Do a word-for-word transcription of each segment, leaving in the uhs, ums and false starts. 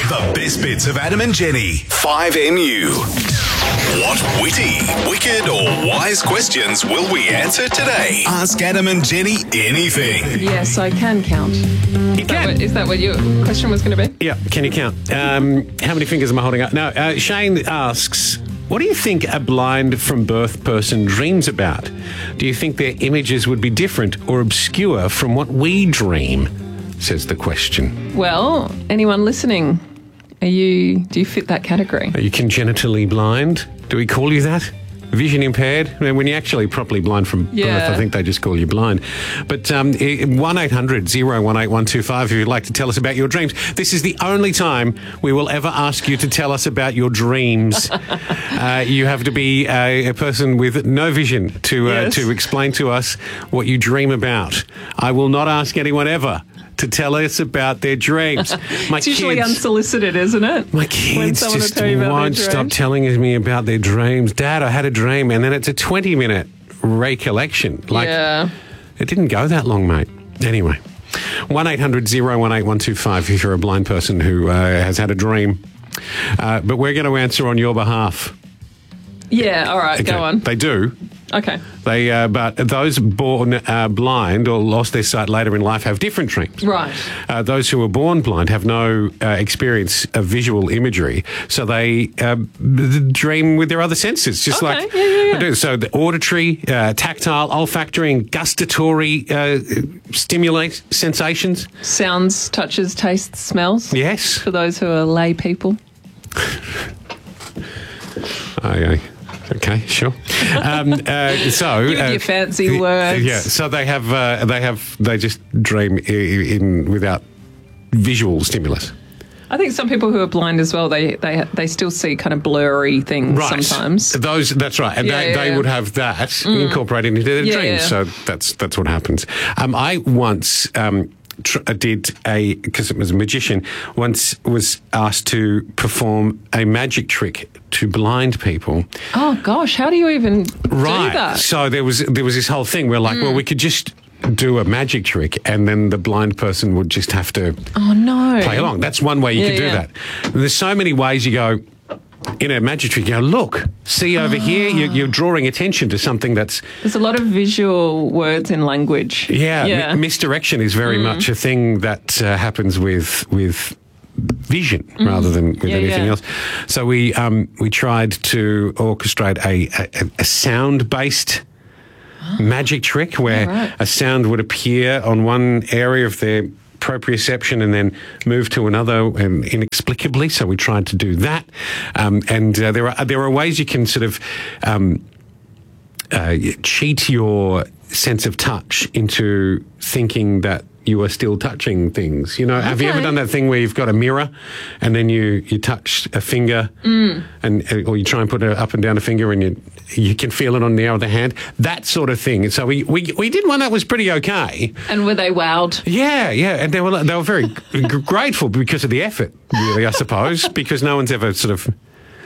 The best bits of Adam and Jenny. five M U. What witty, wicked or wise questions will we answer today? Ask Adam and Jenny anything. Yes, I can count. You Is that can. what, is that what your question was going to be? Yeah, can you count? Um, how many fingers am I holding up? No, uh, Shane asks, what do you think a blind from birth person dreams about? Do you think their images would be different or obscure from what we dream? Says the question. Well, anyone listening, are you? Do you fit that category? Are you congenitally blind? Do we call you that? Vision impaired? I mean, when you're actually properly blind from Yeah. birth, I think they just call you blind. But um, one eight hundred oh one eight one two five if you'd like to tell us about your dreams. This is the only time we will ever ask you to tell us about your dreams. uh, you have to be a, a person with no vision to, uh, Yes. to explain to us what you dream about. I will not ask anyone ever to tell us about their dreams. My It's usually kids, unsolicited, isn't it? my When kids someone will just tell you about won't their stop dreams. telling me about their dreams. Dad, I had a dream, and then it's a twenty-minute recollection. Like, Yeah. it didn't go that long, mate. Anyway, one eight hundred oh one eight one two five if you're a blind person who uh, has had a dream. Uh, but we're going to answer on your behalf. Yeah, all right, Okay. go on. They do. Okay. They, uh, but those born uh, blind or lost their sight later in life have different dreams. Right. Uh, those who are born blind have no uh, experience of visual imagery, so they uh, b- dream with their other senses, just Okay, like yeah, yeah, yeah. I do. So the auditory, uh, tactile, olfactory, and gustatory uh, stimulate sensations. Sounds, touches, tastes, smells. Yes. For those who are lay people. Aye, aye. Okay, sure. Um, uh, so You with uh, your fancy the- words. Yeah. So they have, uh, they have, they just dream i- in without visual stimulus. I think some people who are blind as well, they they they still see kind of blurry things Right. sometimes. Those, that's right, and Yeah, they, yeah, they yeah. would have that incorporated into their Yeah, dreams. yeah. So that's that's what happens. Um, I once um, tr- did a because it was a magician. Once was asked to perform a magic trick to blind people. Oh gosh, how do you even Right. do that? So there was there was this whole thing where like, well, we could just do a magic trick, and then the blind person would just have to Oh no. play along. That's one way you Yeah, could do yeah. that. There's so many ways you go in a magic trick. You go, look, see over here, you're, you're drawing attention to something that's, There's a lot of visual words in language. yeah, Yeah. mi- misdirection is very much a thing that uh, happens with with vision rather than with Yeah, anything yeah. else. So we um, we tried to orchestrate a, a, a sound based magic trick where right. a sound would appear on one area of their proprioception and then move to another um, inexplicably. So we tried to do that, um, and uh, there are there are ways you can sort of um, uh, cheat your sense of touch into thinking that you are still touching things. You know, have you ever Okay. done that thing where you've got a mirror and then you, you touch a finger Mm. and or you try and put it up and down a finger and you you can feel it on the other hand? That sort of thing. So we, we, we did one that was pretty okay. And were they wowed? Yeah, yeah, and they were they were very g- grateful because of the effort, really, I suppose, because no one's ever sort of,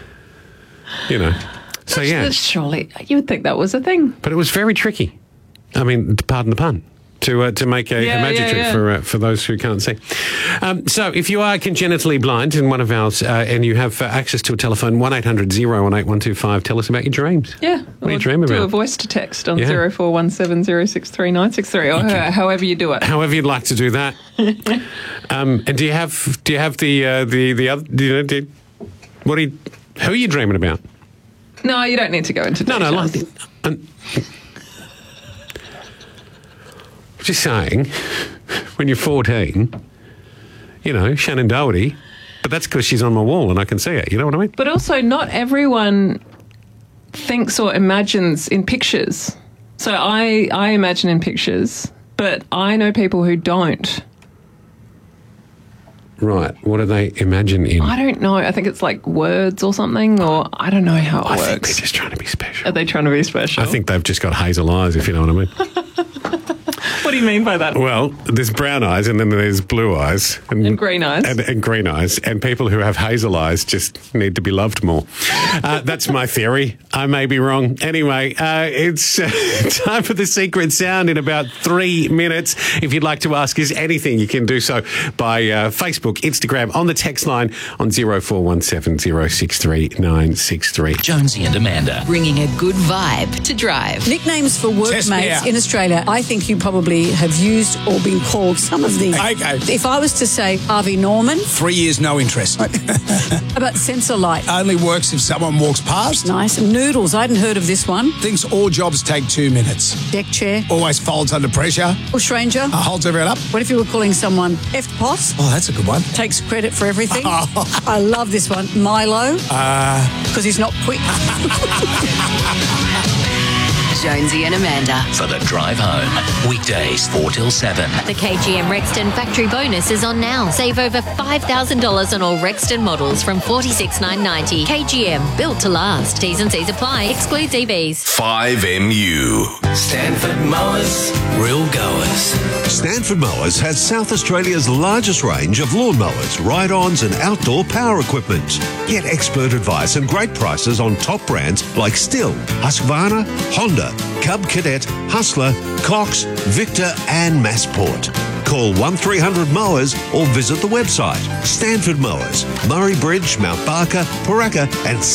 you know. So yeah, Surely you would think that was a thing. but it was very tricky. I mean, pardon the pun. To, uh, to make a, Yeah, a magic yeah, trick yeah. for uh, for those who can't see. Um, so, if you are congenitally blind in one of ours uh, and you have uh, access to a telephone, one eight hundred oh one eight one two five, tell us about your dreams. Yeah. What do you Or dream Do about? a voice to text on Yeah. zero four one seven zero six three nine six three, or ho- however you do it. However you'd like to do that. um, and do you have do you have the uh, the the other? Do you know, do you, what are you? Who are you dreaming about? No, you don't need to go into No, details. no, like the, um, just saying, when you're fourteen, you know, Shannon Doherty, but that's because she's on my wall and I can see it. You know what I mean? But also, not everyone thinks or imagines in pictures. So I, I imagine in pictures, but I know people who don't. Right. What do they imagine in? I don't know. I think it's like words or something, or I don't know how it I think works. they're just trying to be special. Are they trying to be special? I think they've just got hazel eyes, if you know what I mean. What What do you mean by that? Well, there's brown eyes and then there's blue eyes. And green eyes. And, and green eyes. And people who have hazel eyes just need to be loved more. Uh, that's my theory. I may be wrong. Anyway, uh, it's uh, time for the secret sound in about three minutes. If you'd like to ask us anything, you can do so by uh, Facebook, Instagram, on the text line on zero four one seven zero six three nine six three. Jonesy and Amanda. Bringing a good vibe to drive. Nicknames for Test me workmates out. in Australia, I think you probably have used or been called some of these. Okay. If I was to say Harvey Norman, Three years, no interest. how about sensor light? Only works if someone walks past. Nice. Noodles, I hadn't heard of this one. Thinks all jobs take two minutes. Deck chair. Always folds under pressure. Or stranger. Uh, holds everyone up. What if you were calling someone F-Poss? Oh, that's a good one. Takes credit for everything. I love this one. Milo. Uh, Because he's not quick. Jonesy and Amanda. For the drive home. Weekdays four till seven. The K G M Rexton factory bonus is on now. Save over five thousand dollars on all Rexton models from forty-six thousand nine hundred ninety dollars. K G M, built to last. T's and C's apply. Excludes E Vs. five M U. Stanford Mowers. Real goers. Stanford Mowers has South Australia's largest range of lawnmowers, ride-ons and outdoor power equipment. Get expert advice and great prices on top brands like Stihl, Husqvarna, Honda, Cub Cadet, Hustler, Cox, Victor and Massport. Call one three hundred mowers or visit the website. Stanford Mowers, Murray Bridge, Mount Barker, Paraka and